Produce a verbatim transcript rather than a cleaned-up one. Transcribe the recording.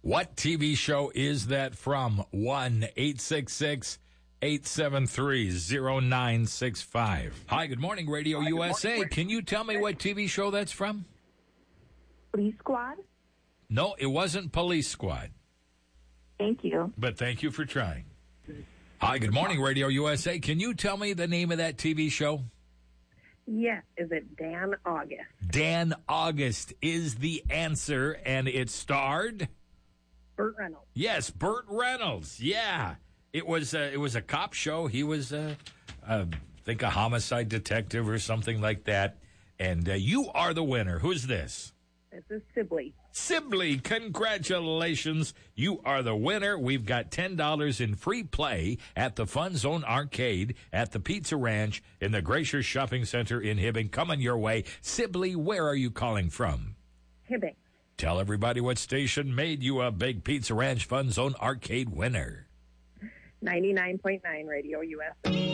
What T V show is that from? one eight six six, eight seven three, zero nine six five. Hi, good morning, Radio Hi, U S A. Morning. Can you tell me what T V show that's from? Police Squad? No, it wasn't Police Squad. Thank you. But thank you for trying. Hi, good morning, Radio U S A. Can you tell me the name of that T V show? Yes. Is it Dan August? Dan August is the answer, and it starred Burt Reynolds. Yes, Burt Reynolds. Yeah. It was uh, it was a cop show. He was, uh, uh, I think, a homicide detective or something like that. And uh, you are the winner. Who's this? This is Sibley. Sibley, congratulations. You are the winner. We've got ten dollars in free play at the Fun Zone Arcade at the Pizza Ranch in the Glacier Shopping Center in Hibbing. Coming your way. Sibley, where are you calling from? Hibbing. Tell everybody what station made you a big Pizza Ranch Fun Zone Arcade winner. ninety-nine point nine Radio U S A.